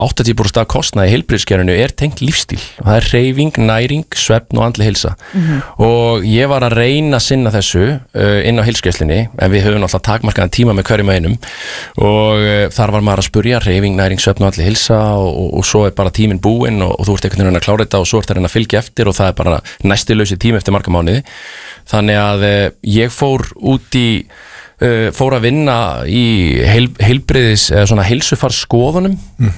80% af kostnaði í heilbrigðiskerfinu tengt lífstíl og það hreyfing, næring, svefn og andleg heilsa og ég var að reyna að sinna þessu inn á heilsugæslunni en við höfum alltaf takmarkaðan tíma með hverjum einum og þar var maður að spurja hreyfing, næring, svefn og andleg heilsa og svo bara tíminn búinn og þú ert einhvern veginn að klára þetta og svo ert að reyna að fylgja eftir og það bara næstilausi tími eftir marga mánuði þannig að ég fór að vinna í heilbrigðis eða svona heilsufarsskoðunum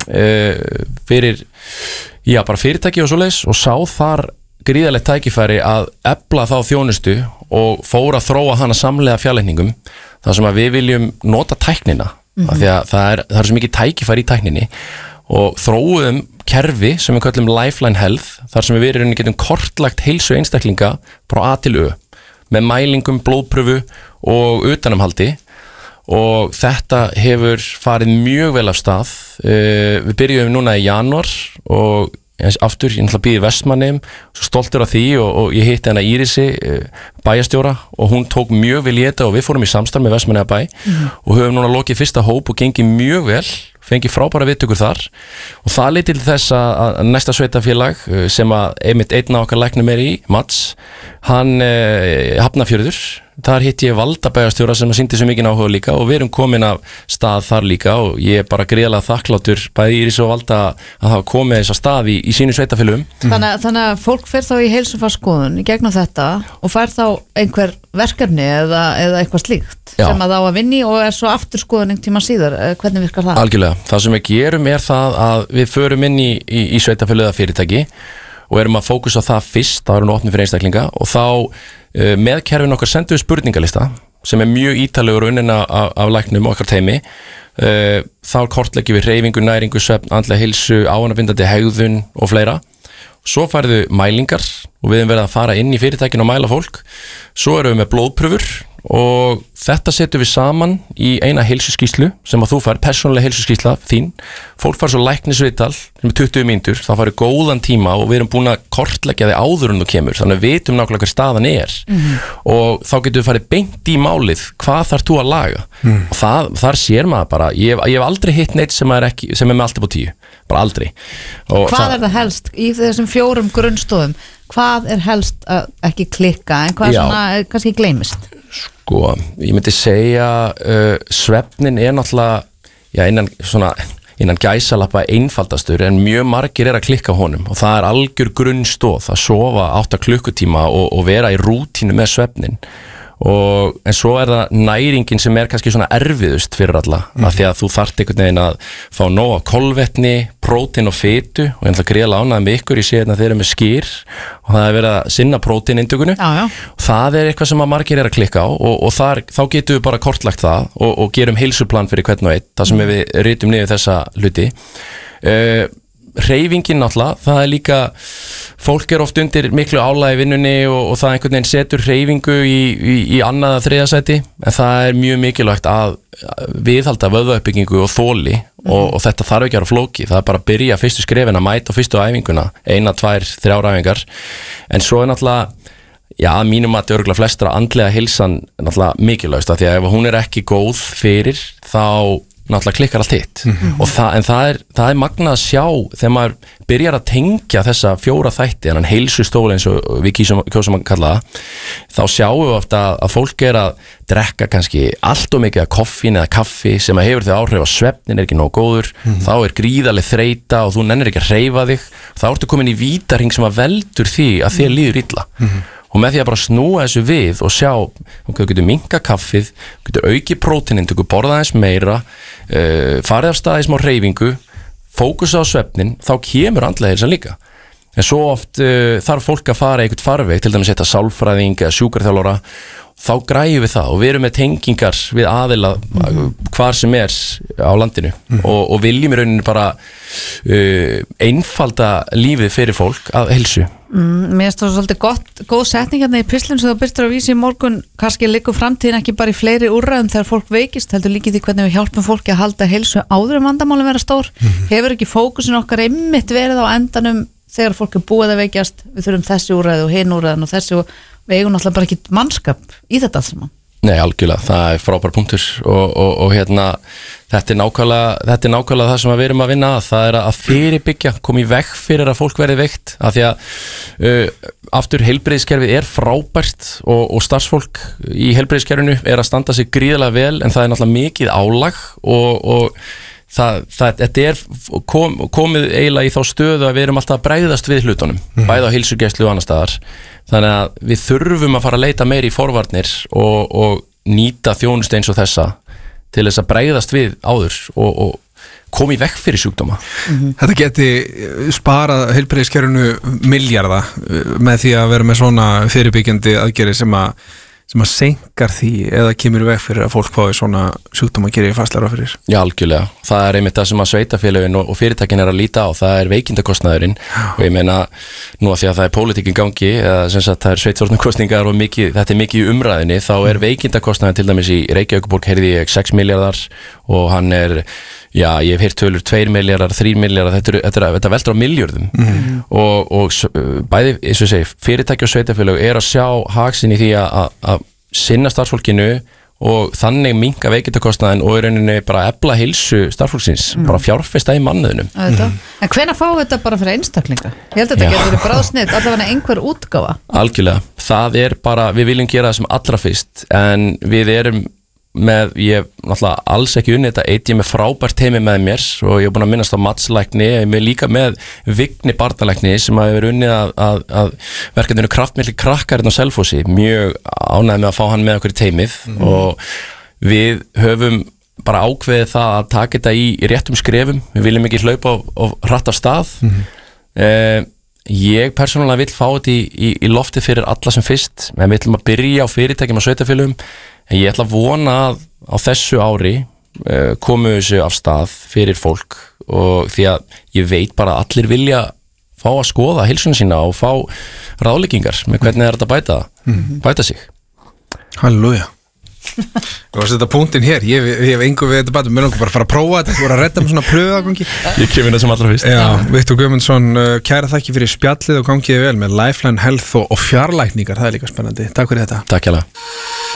fyrir bara fyrirtæki og svoleiðis og sá þar gríðarlegt tækifæri að efla þá þjónustu og fór að þróa hana samlega fjarlækningum þar sem að við viljum nota tæknina af því að það er svo mikið tækifæri í tækninni og þróuðum kerfi sem við köllum Lifeline Health þar sem við getum kortlagt heilsu einstaklinga frá A til Ö með mælingum, blóðpröfu og utanumhaldi og þetta hefur farið mjög vel af stað við byrjuðum núna í janúar og aftur, ég náttúrulega býði í Vestmannaeyjum svo stoltur af því og ég hitti hana Írisi bæjarstjóra og hún tók mjög vel í þetta og við fórum í samstarf með Vestmannaeyjabæ og höfum núna lokið fyrsta hóp og gengið mjög vel fengið frábæra viðtökur þar og það leið til þess að næsta sveitafélag sem að einmitt einn af okkar læknum í Mats, hann Hafnarfjörður, þar hitti ég Valda bæjarstjóra sem sýndi svo mikið áhuga líka og við erum komin af stað þar líka og ég bara gríðarlega þakklátur bæði Íris og Valda að hafa komið þess að stað í sínu sveitafélögum. Þannig að fólk fer þá í heilsufarsskoðun í gegnum þetta og fær þá einhver verkefni eða eitthvað slíkt sem að þá að vinni og svo aftur skoðun einhvern tíma síðar, hvernig virkar það? Algjörlega, það sem við gerum það að við förum inn í sveitafélögða fyrirtæki og erum að fókusa á það fyrst, það eru opnið fyrir einstaklinga og þá með kerfin okkar sendum við spurningalista sem mjög ítalegur unnina af læknum okkar teimi þá kortleggjum við hreyfingu, næringu, svefn, andlega heilsu, ávanabindandi hegðun og fleira svo færðu mælingar og við erum verið að fara inn í fyrirtækin og mæla fólk svo erum við með blóðpröfur og þetta setjum við saman í eina heilsuskíslu sem að þú fær, persónulega heilsuskísla þín, fólk fær svo læknisviðtal sem 20 mínútur, það farið góðan tíma og við erum búin að kortleggja þig áður en þú kemur, þannig að við vitum nákvæmlega hver staðan og þá getum við farið beint í málið, hvað þarf þú að laga og þar sér maður bara ég hef aldrei hitt neitt sem er með allt upp á 10, bara aldrei og hvað er það helst í þessum 4 grunnstofum, hvað er helst að ekki klikka en hvað svona kannski gleymist? Sko, ég myndi segja svefnin náttúrulega innan gæsalappa einfaldastur en mjög margir að klikka honum og það er algjör grunnstoð að sofa 8 klukkutíma og vera í rútínu með svefnin en svo er það næringin sem er kannski svona erfiðust fyrir alla af því að þú þarft einhvern veginn að fá nóg af kolvetni, prótein og fitu og ég ætla að gríðarlega ánægð með ykkur, ég sé að þeir eru með skyr og það er verið að sinna próteinintökunni og það er eitthvað sem að margir að klikka á og þá getum við bara kortlagt það og gerum heilsuplan fyrir hvern og einn, það sem við ritum niður þessa hluti hreyfingin náttúrulega, það er líka fólk oft undir miklu álagi í vinnunni og það einhvern veginn setur hreyfingu í annað að þriðja sæti en það er mjög mikilvægt að viðhalda vöðvauppbyggingu og þoli og þetta þarf ekki að vera flókið, það er bara að byrja fyrstu skrefin að mæta á fyrstu æfinguna 1, 2, 3 æfingar en svo er náttúrulega mínum að örugglega flestra andlega heilsan náttúrulega mikilvægst af því að ef hún er ekki góð fyrir þá náttúrulega klikkar allt hitt og það er magnað að sjá þegar maður byrjar að tengja þessa 4 þætti en heilsustól eins og við kjósum að kalla það þá sjáum við ofta að fólk er að drekka kannski allt og mikið af koffín eða kaffi sem að hefur þau áhrif að svefnin er ekki nógu góður þá er gríðarleg þreyta og þú nennir ekki að hreyfa þig þá ertu komin í vítarhing sem að veldur því að þér líður illa og með því að bara snúa þessu við og sjá þú getur minka kaffið, þú getur auki próteinintöku, borða aðeins meira farið af stað í smá hreyfingu fókusa á svefnin, þá kemur andlega heilsan líka en svo oft þarf fólk að fara einhvern farveg til dæmis þetta sálfræðing eða sjúkraþjálfara þá græjum við það og við erum með tengingar við aðila hvar sem er á landinu og viljum í rauninni bara einfalda lífið fyrir fólk að heilsu Mér finnst það svolítið góð setning hérna í pislun sem þú byrtir að vísa í morgun kannski liggur framtíðin ekki bara í fleiri úrræðum þegar fólk veikist, heldur líkið því hvernig við hjálpum fólki að halda heilsu áður en vandamálin vera stór hefur ekki fókusin okkar einmitt verið á endanum þegar fólk er búið að veikjast við þurfum þessi úrræði og hinn úrræðin og þessi og við eigum náttúrulega bara ekki mannskap í þetta allt saman Nei, algjörlega, það frábær punktur og hérna þetta er nákvæmlega það sem við erum að vinna að, það að fyrirbyggja, koma í veg fyrir að fólk verði veikt, af því að aftur heilbrigðiskerfið frábært og starfsfólk í heilbrigðiskerfinu að standa sig gríðarlega vel, en það náttúrulega mikið álag og þetta komið eiginlega í þá stöðu að við erum alltaf að bregðast við hlutunum, bæði á heilsugæslu og annars staðar. Þannig að við þurfum að fara að leita meir í forvarnir og nýta þjónustu eins og þessa til þess að bregðast við áður og koma í veg fyrir sjúkdóma. Þetta geti sparað heilbrigðiskerfinu milljarða með því að vera með svona fyrirbyggjandi aðgerðir sem að senkar því eða kemur í veg fyrir að fólk fái svona sjúkdóma að gera fastlega fyrir. Já, algjörlega. Það einmitt það sem að sveitafélögin og fyrirtækin að líta á, það veikindakostnaðurinn og ég meina nú að því að það pólitíkin gangi eða sem sagt það sveitstjórnarkosningar og þetta mikið í umræðinni, þá veikindakostnaðin til dæmis í Reykjavíkurborg heyrði ég 6 milljarðar og hann já, ég hef heyrt tölur 2 milljarðar, 3 milljarðar, þetta veldur á milljörðum og bæði, eins og ég segi, fyrirtæki og sveitafélög að sjá hag sinn í því að sinna starfsfólkinu og þannig minnka veikindakostnaðinn og í rauninni bara efla heilsu starfsfólksins, bara fjárfesta í mannauðnum. En hvenær fáum við þetta bara fyrir einstaklinga? Ég held að þetta getur verið bráðsnitt, allavega einhver útgáfa. Algjörlega, það bara, við viljum gera það sem allra fyrst, en við erum ég hef náttúrulega alls ekki unnið þetta, ég með frábært teimi með mér og ég hef búin að minnast á matslækni, ég er líka með Vigni barnalækni sem hefur unnið að verkefninu kraftmiklir krakkar á Selfossi, mjög ánægð með að fá hann með okkur í teimið og við höfum bara ákveðið það að taka þetta í réttum skrefum, við viljum ekki hlaupa og hratt af stað. Ég persónulega vil fá þetta í lofti fyrir alla sem fyrst, en við ætlum að byrja á fyrirtækjum og sveitafélögum, en ég ætla að vona að á þessu ári komu þessu af stað fyrir fólk og því að ég veit bara að allir vilja fá að skoða heilsuna sína og fá ráðleggingar með hvernig þetta bæta sig. Halleluja. Þú var að setja punktinn hér, ég hef engu við þetta mér langar bara að fara að prófa þetta, þú voru að redda með svona pröfuagangi. Ég kemur það sem allra fyrst. Já, Viktor Guðmundsson, kæra þakki fyrir spjallið og gangiði vel með Lifeline Health og fjarlækningar, það líka spennandi. Takk fyrir þetta. Takk hérlega.